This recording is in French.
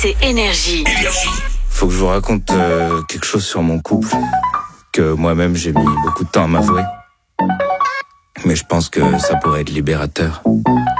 C'est Énergie. Faut que je vous raconte quelque chose sur mon couple que moi-même j'ai mis beaucoup de temps à m'avouer. Mais je pense que ça pourrait être libérateur.